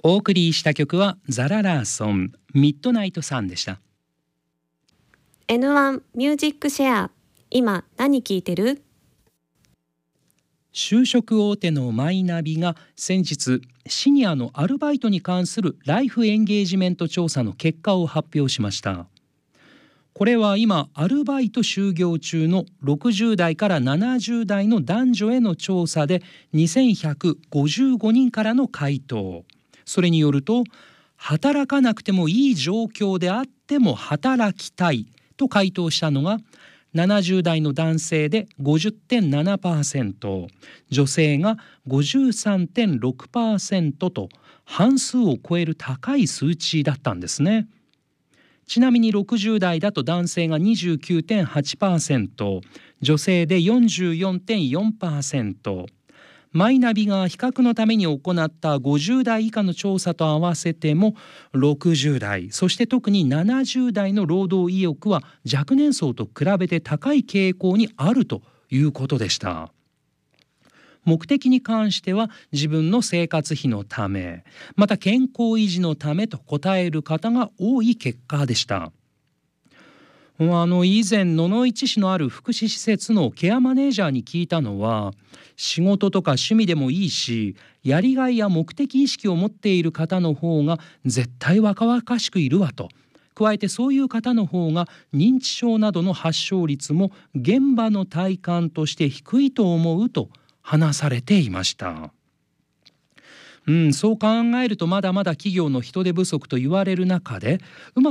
お送りした曲はザラ・ラーソン、ミッドナイト・サンでした。 N1 ミュージックシェア、今何聞いてる？ 就職大手のマイナビが先日、シニアのアルバイトに関するライフエンゲージメント調査の結果を発表しました。これは今アルバイト就業中の60代から70代の男女への調査で2155人からの回答。それによると、働かなくてもいい状況であっても働きたいと回答したのが70代の男性で 50.7%、 女性が 53.6% と半数を超える高い数値だったんですね。ちなみに60代だと男性が 29.8%、 女性で 44.4%。 マイナビが比較のために行った50代以下の調査と合わせても60代、そして特に70代の労働意欲は若年層と比べて高い傾向にあるということでした。目的に関しては自分の生活費のため、また健康維持のためと答える方が多い結果でした。以前野々市市のある福祉施設のケアマネージャーに聞いたのは、仕事とか趣味でもいいし、やりがいや目的意識を持っている方の方が絶対若々しくいるわと。加えてそういう方の方が認知症などの発症率も現場の体感として低いと思うと話されていました。そう考えるとまだまだ企業の人手不足と言われる中で、うま